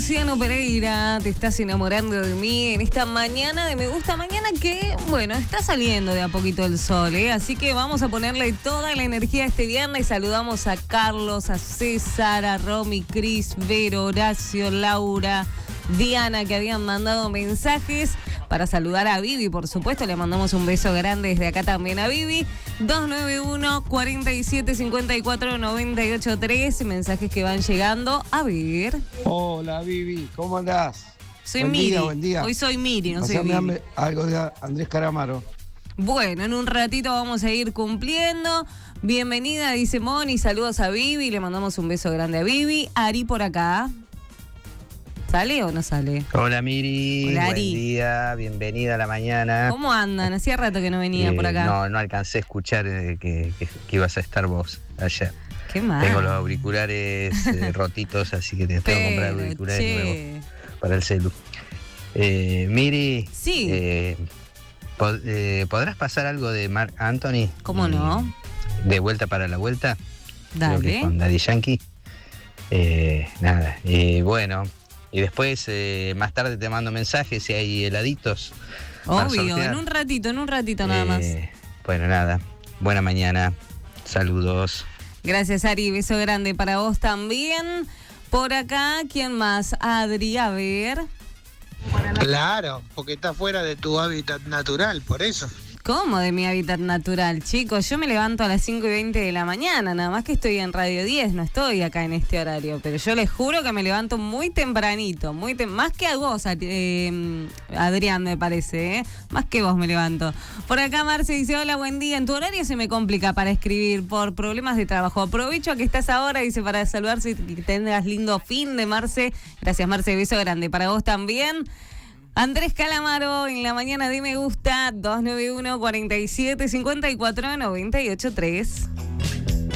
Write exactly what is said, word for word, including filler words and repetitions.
Luciano Pereira, te estás enamorando de mí en esta mañana de Me Gusta Mañana que, bueno, está saliendo de a poquito el sol, ¿eh? Así que vamos a ponerle toda la energía este viernes. Saludamos a Carlos, a César, a Romy, Cris, Vero, Horacio, Laura, Diana, que habían mandado mensajes para saludar a Vivi, por supuesto. Le mandamos un beso grande desde acá también a Vivi. dos nueve uno, cuatro siete, cinco cuatro, nueve ocho tres. Mensajes que van llegando. A ver. Hola Vivi, ¿cómo andás? Soy buen Miri. Día, buen día. Hoy soy Miri, no soy Pasame Vivi. algo de Andrés Calamaro. Bueno, en un ratito vamos a ir cumpliendo. Bienvenida, dice Moni. Saludos a Vivi. Le mandamos un beso grande a Vivi. Ari por acá. ¿Sale o no sale? Hola Miri, Hola, buen Ari. día, bienvenida a la mañana. ¿Cómo andan? Hacía rato que no venía Eh, por acá. No, no alcancé a escuchar eh, que, que, que ibas a estar vos ayer. Qué mal. Tengo los auriculares eh, rotitos, así que te tengo que comprar Pero, auriculares che. nuevos para el celu. Eh, Miri, Sí. eh, pod- eh, ¿podrás pasar algo de Marc Anthony? ¿Cómo no? De vuelta para la vuelta. Creo que Dale. con Daddy Yankee. Eh, nada, y bueno, y después eh, más tarde te mando mensajes si hay heladitos. para Obvio, sortear. en un ratito, en un ratito nada más. Eh, Bueno, nada, buena mañana, saludos. Gracias, Ari. Beso grande para vos también. Por acá, ¿quién más? Adri, a ver. Claro, porque está fuera de tu hábitat natural, por eso. ¿Cómo de mi hábitat natural, chicos? Yo me levanto a las cinco y veinte de la mañana, nada más que estoy en Radio diez, no estoy acá en este horario, pero yo les juro que me levanto muy tempranito, muy tem- más que a vos, a- eh, Adrián, me parece, ¿eh? Más que vos me levanto. Por acá Marce dice, hola, buen día, en tu horario se me complica para escribir por problemas de trabajo. Aprovecho que estás ahora, dice, para saludarse y que tengas lindo fin de Marce. Gracias, Marce, beso grande para vos también. Andrés Calamaro, en la mañana de Me Gusta, dos nueve uno, cuatro siete, cinco cuatro, nueve ocho tres.